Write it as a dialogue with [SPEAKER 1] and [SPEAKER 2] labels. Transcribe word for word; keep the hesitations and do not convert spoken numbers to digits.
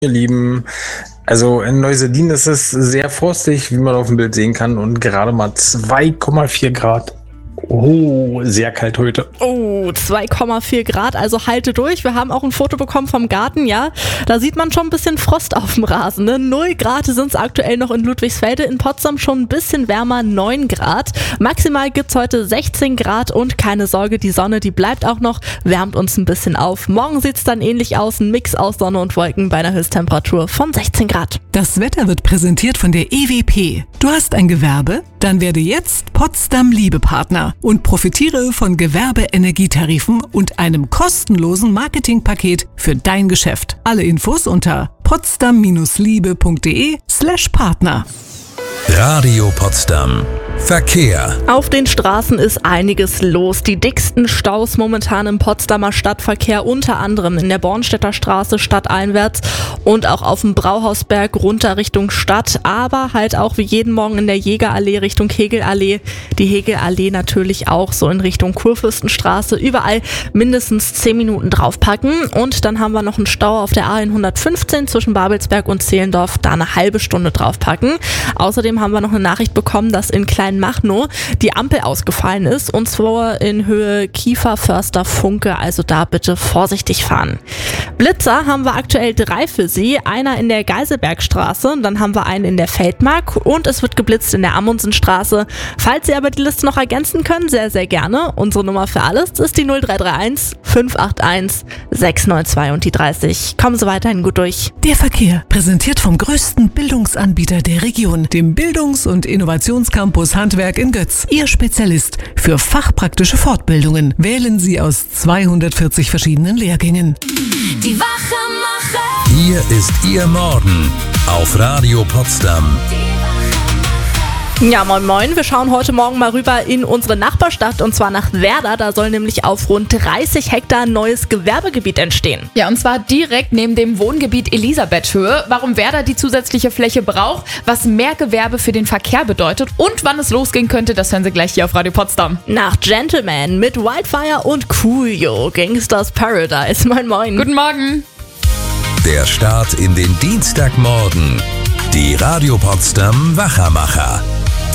[SPEAKER 1] Ihr Lieben, also in Neuseeland ist es sehr frostig, wie man auf dem Bild sehen kann, und gerade mal zwei Komma vier Grad. Oh, sehr kalt heute.
[SPEAKER 2] Oh, zwei Komma vier Grad, also halte durch. Wir haben auch ein Foto bekommen vom Garten, ja. Da sieht man schon ein bisschen Frost auf dem Rasen, ne? null Grad sind es aktuell noch in Ludwigsfelde, in Potsdam schon ein bisschen wärmer, neun Grad. Maximal gibt es heute sechzehn Grad und keine Sorge, die Sonne, die bleibt auch noch, wärmt uns ein bisschen auf. Morgen sieht es dann ähnlich aus, ein Mix aus Sonne und Wolken bei einer Höchsttemperatur von sechzehn Grad.
[SPEAKER 3] Das Wetter wird präsentiert von der E W P. Du hast ein Gewerbe? Dann werde jetzt Potsdam Liebepartner und profitiere von Gewerbeenergietarifen und einem kostenlosen Marketingpaket für dein Geschäft. Alle Infos unter potsdam-liebe.de slash Partner.
[SPEAKER 4] Radio Potsdam. Verkehr.
[SPEAKER 2] Auf den Straßen ist einiges los. Die dicksten Staus momentan im Potsdamer Stadtverkehr, unter anderem in der Bornstedter Straße stadteinwärts und auch auf dem Brauhausberg runter Richtung Stadt, aber halt auch wie jeden Morgen in der Jägerallee Richtung Hegelallee. Die Hegelallee natürlich auch so in Richtung Kurfürstenstraße. Überall mindestens zehn Minuten draufpacken. Und dann haben wir noch einen Stau auf der A hundertfünfzehn zwischen Babelsberg und Zehlendorf, da eine halbe Stunde draufpacken. Außerdem haben wir noch eine Nachricht bekommen, dass in Kleinmachnow die Ampel ausgefallen ist, und zwar in Höhe Kiefer-Förster-Funke, also da bitte vorsichtig fahren. Blitzer haben wir aktuell drei für Sie, einer in der Geiselbergstraße, dann haben wir einen in der Feldmark und es wird geblitzt in der Amundsenstraße. Falls Sie aber die Liste noch ergänzen können, sehr, sehr gerne. Unsere Nummer für alles ist die null drei drei eins fünf acht eins sechs neun zwei und die dreißig. Kommen Sie weiterhin gut durch.
[SPEAKER 3] Der Verkehr, präsentiert vom größten Bildungsanbieter der Region, dem Bildungs- und Innovationscampus Handwerk in Götz. Ihr Spezialist für fachpraktische Fortbildungen. Wählen Sie aus zweihundertvierzig verschiedenen Lehrgängen.
[SPEAKER 5] Die Wachemacher.
[SPEAKER 4] Hier ist Ihr Morgen auf Radio Potsdam.
[SPEAKER 2] Ja, moin moin. Wir schauen heute Morgen mal rüber in unsere Nachbarstadt, und zwar nach Werder. Da soll nämlich auf rund dreißig Hektar ein neues Gewerbegebiet entstehen.
[SPEAKER 6] Ja, und zwar direkt neben dem Wohngebiet Elisabethhöhe. Warum Werder die zusätzliche Fläche braucht, was mehr Gewerbe für den Verkehr bedeutet und wann es losgehen könnte, das hören Sie gleich hier auf Radio Potsdam.
[SPEAKER 2] Nach Gentleman mit Wildfire und Coolio, Gangsters Paradise. Moin moin.
[SPEAKER 6] Guten Morgen.
[SPEAKER 4] Der Start in den Dienstagmorgen. Die Radio Potsdam Wachamacher.